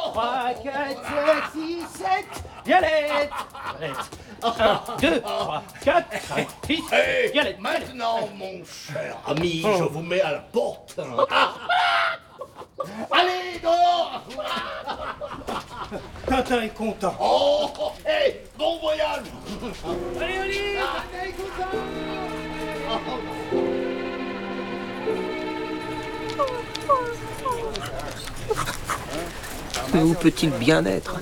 3, 4, 5, 6, 7. Violette. Violette. 1, 2, 3, 4, 5, 6. Hey, Violette. maintenant, mon cher ami, je vous mets à la porte. Allez, dehors. Tintin est content. Oh, hey, bon voyage. Allez, Olive. Allez, content. Mais où peut-il bien être?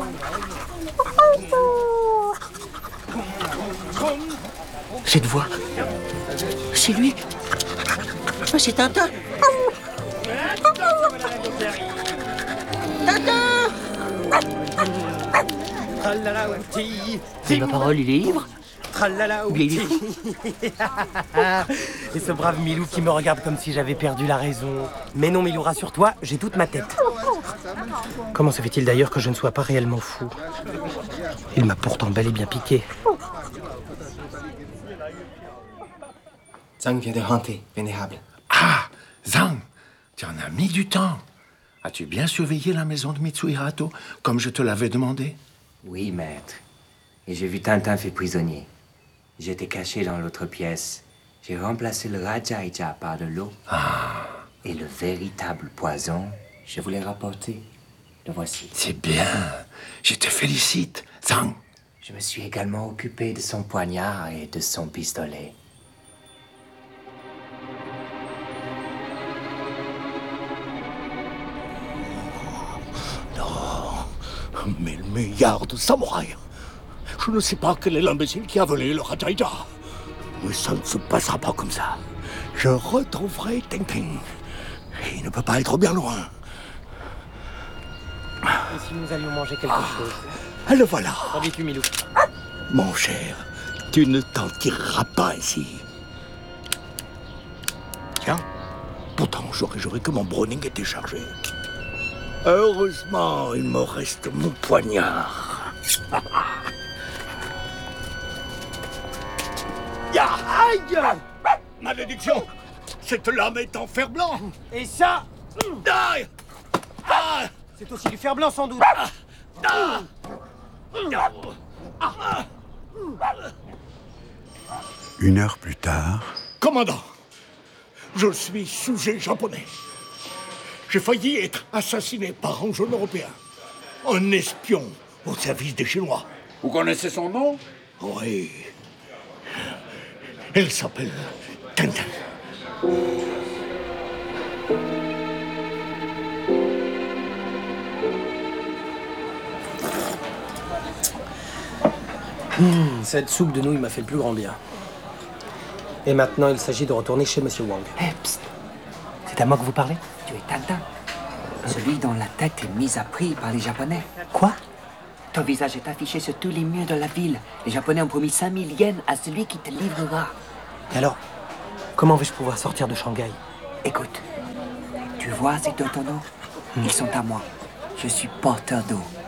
Cette voix, c'est lui. Ah, c'est Tintin. Tralala-outi. C'est ma parole, il est ivre. Tralala-outi. Il est fou. Et ce brave Milou qui me regarde comme si j'avais perdu la raison. Mais non, Milou, rassure-toi, j'ai toute ma tête. Comment se fait-il d'ailleurs que je ne sois pas réellement fou? Il m'a pourtant bel et bien piqué. Zhang vient de rentrer, vénérable. Ah, Zhang, tu en as mis du temps. As-tu bien surveillé la maison de Mitsuhirato, comme je te l'avais demandé? Oui, maître. Et j'ai vu Tintin fait prisonnier. J'étais caché dans l'autre pièce. J'ai remplacé le Rajaïja par de l'eau. Et le véritable poison, je vous l'ai rapporté. Le voici. C'est bien. Je te félicite, Zhang. Je me suis également occupé de son poignard et de son pistolet. Mais le meilleur de samouraï. Je ne sais pas quel est l'imbécile qui a volé le Rajaïja. Mais ça ne se passera pas comme ça. Je retrouverai Tintin. Il ne peut pas être bien loin. Et si nous allions manger quelque chose? Le voilà. Qu'en dis-tu, Milou? Mon cher, tu ne t'en tireras pas ici. Tiens, pourtant j'aurais juré que mon Browning était chargé. Heureusement, il me reste mon poignard. Ya, aïe! Malédiction! Cette lame est en fer blanc! Et ça, Aïe! Ah! c'est aussi du fer blanc sans doute. Ah! Une heure plus tard... Commandant, je suis sujet japonais. J'ai failli être assassiné par un jeune européen. Un espion au service des Chinois. Vous connaissez son nom? Oui. Elle s'appelle Tintin. Cette soupe de nouilles m'a fait le plus grand bien. Et maintenant, il s'agit de retourner chez Monsieur Wang. Hé, psst. C'est à moi que vous parlez? Tu es Tintin. Celui dont la tête est mise à prix par les Japonais. Quoi? Ton visage est affiché sur tous les murs de la ville. Les Japonais ont promis 5000 yens à celui qui te livrera. Et alors, comment vais-je pouvoir sortir de Shanghai? Écoute, tu vois ces deux tonneaux? Ils sont à moi. Je suis porteur d'eau.